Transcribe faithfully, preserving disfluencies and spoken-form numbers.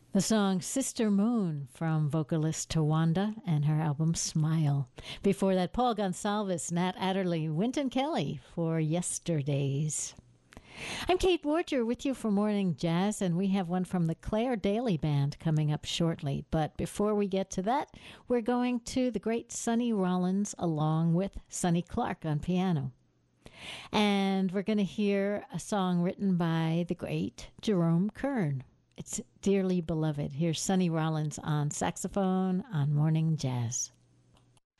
The song Sister Moon from vocalist Tawanda and her album Smile. Before that, Paul Gonsalves, Nat Adderley, Wynton Kelly for Yesterdays. I'm Kate Borger with you for Morning Jazz, and we have one from the Claire Daly Band coming up shortly. But before we get to that, we're going to the great Sonny Rollins along with Sonny Clark on piano. And we're going to hear a song written by the great Jerome Kern. It's Dearly Beloved. Here's Sonny Rollins on saxophone on Morning Jazz.